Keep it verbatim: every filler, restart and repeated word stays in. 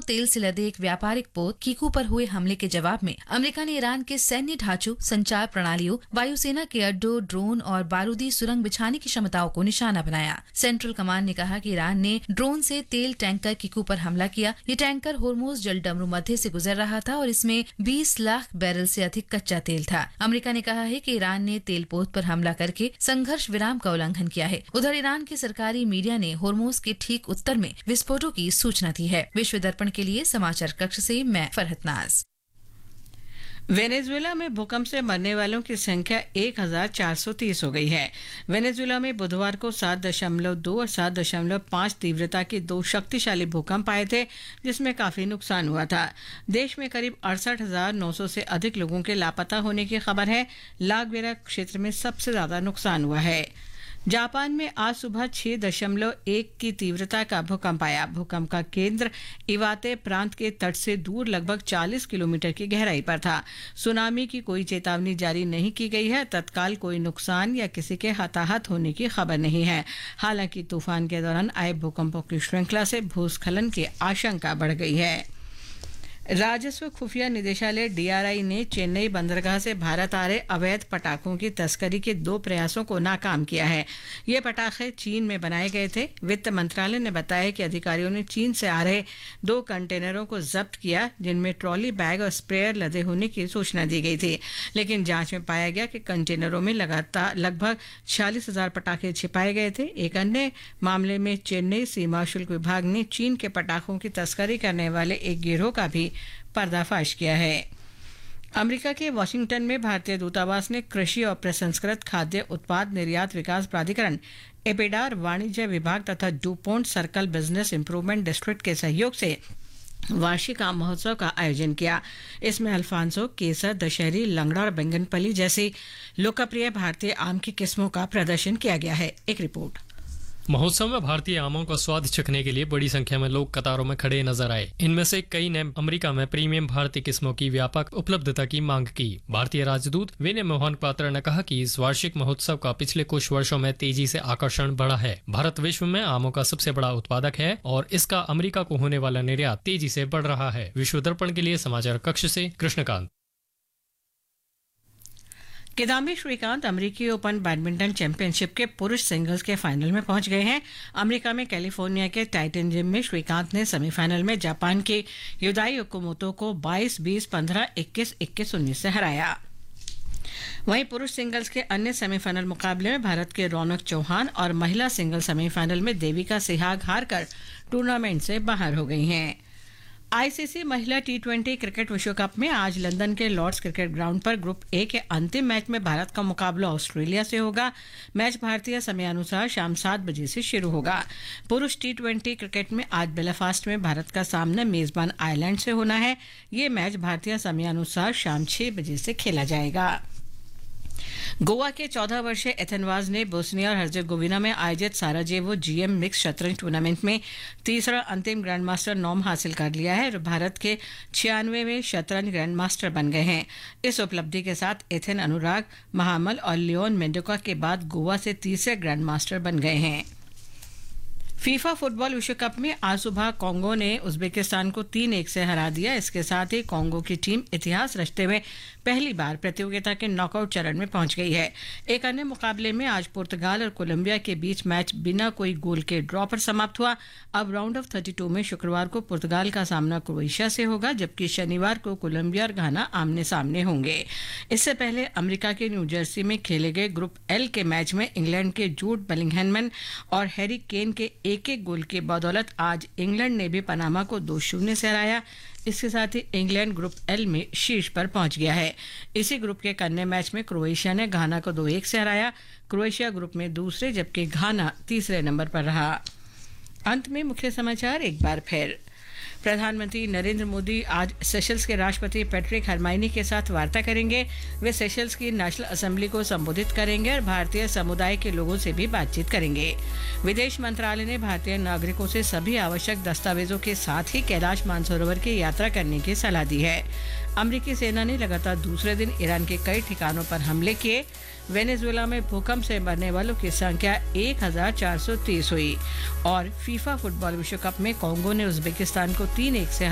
तेल से लदे एक व्यापारिक पोत कीकू पर हुए हमले के जवाब में अमेरिका ने ईरान के सैन्य ढांचों, संचार प्रणालियों, वायुसेना के अड्डों, ड्रोन और बारूदी सुरंग बिछाने की क्षमताओं को निशाना बनाया। सेंट्रल कमांड ने कहा कि ईरान ने ड्रोन से तेल टैंकर कीकू पर हमला किया। ये टैंकर होर्मुज जलडमरू मध्य से गुजर रहा था और इसमें बीस लाख बैरल से अधिक कच्चा तेल था। अमेरिका ने कहा है कि ईरान ने तेल पोत पर हमला करके संघर्ष विराम का उल्लंघन किया है। उधर ईरान के सरकारी मीडिया ने होर्मुज के ठीक उत्तर में विस्फोटों की सूचना दी है। विश्व दर्पण के लिए समाचार कक्ष से मैं फरहत नाज। वेनेजुएला में भूकंप से मरने वालों की संख्या एक हजार चार सौ तीस हो गई है। वेनेजुएला में बुधवार को सात दशमलव दो और सात दशमलव पाँच तीव्रता के दो शक्तिशाली भूकंप आए थे, जिसमें काफी नुकसान हुआ था। देश में करीब अड़सठ हजार नौ सौ से अधिक लोगों के लापता होने की खबर है। लागवेरा क्षेत्र में सबसे ज्यादा नुकसान हुआ है। जापान में आज सुबह छह दशमलव एक की तीव्रता का भूकंप आया। भूकंप का केंद्र इवाते प्रांत के तट से दूर लगभग चालीस किलोमीटर की गहराई पर था। सुनामी की कोई चेतावनी जारी नहीं की गई है। तत्काल कोई नुकसान या किसी के हताहत होने की खबर नहीं है। हालांकि तूफान के दौरान आए भूकंपों की श्रृंखला से भूस्खलन की आशंका बढ़ गई है। राजस्व खुफिया निदेशालय डीआरआई ने चेन्नई बंदरगाह से भारत आ रहे अवैध पटाखों की तस्करी के दो प्रयासों को नाकाम किया है। ये पटाखे चीन में बनाए गए थे। वित्त मंत्रालय ने बताया कि अधिकारियों ने चीन से आ रहे दो कंटेनरों को जब्त किया, जिनमें ट्रॉली बैग और स्प्रेयर लदे होने की सूचना दी गई थी। लेकिन जांच में पाया गया कि कंटेनरों में लगातार लगभग छियालीस हजार पटाखे छिपाए गए थे। एक अन्य मामले में चेन्नई सीमा शुल्क विभाग ने चीन के पटाखों की तस्करी करने वाले एक गिरोह का भी पर्दाफाश किया है। अमेरिका के वॉशिंगटन में भारतीय दूतावास ने कृषि और प्रसंस्कृत खाद्य उत्पाद निर्यात विकास प्राधिकरण एपेडार, वाणिज्य विभाग तथा डुपोन्ट सर्कल बिजनेस इंप्रूवमेंट डिस्ट्रिक्ट के सहयोग से वार्षिक आम महोत्सव का आयोजन किया। इसमें अल्फांसो, केसर, दशहरी, लंगड़ा और बैंगनपल्ली जैसी लोकप्रिय भारतीय आम की किस्मों का प्रदर्शन किया गया है। एक रिपोर्ट। महोत्सव में भारतीय आमों का स्वाद चखने के लिए बड़ी संख्या में लोग कतारों में खड़े नजर आए। इनमें से कई ने अमेरिका में प्रीमियम भारतीय किस्मों की व्यापक उपलब्धता की मांग की। भारतीय राजदूत विनय मोहन पात्रा ने कहा कि इस वार्षिक महोत्सव का पिछले कुछ वर्षों में तेजी से आकर्षण बढ़ा है। भारत विश्व में आमों का सबसे बड़ा उत्पादक है और इसका अमेरिका को होने वाला निर्यात तेजी से बढ़ रहा है। विश्व दर्पण के लिए समाचार कक्ष से कृष्णकांत। किदाम्बी श्रीकांत अमेरिकी ओपन बैडमिंटन चैंपियनशिप के पुरुष सिंगल्स के फाइनल में पहुंच गए हैं। अमेरिका में कैलिफोर्निया के टाइटन जिम में श्रीकांत ने सेमीफाइनल में जापान के युदाई ओकुमोतो को बाईस बीस, पंद्रह इक्कीस, इक्कीस उन्नीस से हराया। वहीं पुरुष सिंगल्स के अन्य सेमीफाइनल मुकाबले में भारत के रौनक चौहान और महिला सिंगल सेमीफाइनल में देविका सिहाग हारकर टूर्नामेंट से बाहर हो गई हैं। आईसीसी महिला टी ट्वेंटी क्रिकेट विश्व कप में आज लंदन के लॉर्ड्स क्रिकेट ग्राउंड पर ग्रुप ए के अंतिम मैच में भारत का मुकाबला ऑस्ट्रेलिया से होगा। मैच भारतीय समयानुसार शाम सात बजे से शुरू होगा। पुरुष टी ट्वेंटी क्रिकेट में आज बेलाफास्ट में भारत का सामना मेजबान आयरलैंड से होना है। ये मैच भारतीय समयानुसार शाम छह बजे से खेला जाएगा। गोवा के चौदह वर्षीय एथेनवाज ने बोस्निया और हर्जेगोविना में आयोजित साराजेवो जीएम मिक्स शतरंज टूर्नामेंट में तीसरा अंतिम ग्रैंडमास्टर नॉम हासिल कर लिया है और भारत के छियानवेवें शतरंज ग्रैंडमास्टर बन गए हैं। इस उपलब्धि के साथ एथेन अनुराग महामल और लियोन मेंडोका के बाद गोवा से तीसरे ग्रैंडमास्टर बन गए हैं। फीफा फुटबॉल विश्व कप में आज सुबह कांगो ने उज्बेकिस्तान को तीन एक से हरा दिया। इसके साथ ही कांगो की टीम इतिहास रचते हुए पहली बार प्रतियोगिता के नॉकआउट चरण में पहुंच गई है। एक अन्य मुकाबले में आज पुर्तगाल और कोलंबिया के बीच मैच बिना कोई गोल के ड्रॉ पर समाप्त हुआ। अब राउंड ऑफ बत्तीस में शुक्रवार को पुर्तगाल का सामना क्रोएशिया से होगा, जबकि शनिवार को कोलंबिया और घाना आमने सामने होंगे। इससे पहले अमेरिका के न्यू जर्सी में खेले गए ग्रुप एल के मैच में इंग्लैंड के जूड बेलिंगहैम और हैरी केन के एक एक गोल की बदौलत आज इंग्लैंड ने भी पनामा को दो शून्य से हराया। इसके साथ ही इंग्लैंड ग्रुप एल में शीर्ष पर पहुंच गया है। इसी ग्रुप के एक अन्य मैच में क्रोएशिया ने घाना को दो एक से हराया। क्रोएशिया ग्रुप में दूसरे जबकि घाना तीसरे नंबर पर रहा। अंत में मुख्य समाचार एक बार फिर। प्रधानमंत्री नरेंद्र मोदी आज सेशल्स के राष्ट्रपति पैट्रिक हरमाइनी के साथ वार्ता करेंगे। वे सेशल्स की नेशनल असेंबली को संबोधित करेंगे और भारतीय समुदाय के लोगों से भी बातचीत करेंगे। विदेश मंत्रालय ने भारतीय नागरिकों से सभी आवश्यक दस्तावेजों के साथ ही कैलाश मानसरोवर की यात्रा करने की सलाह दी है। अमेरिकी सेना ने लगातार दूसरे दिन ईरान के कई ठिकानों पर हमले किए। वेनेजुएला में भूकंप से मरने वालों की संख्या एक हजार चार सौ तीस हुई और फीफा फुटबॉल विश्व कप में कांगो ने उज्बेकिस्तान को तीन एक से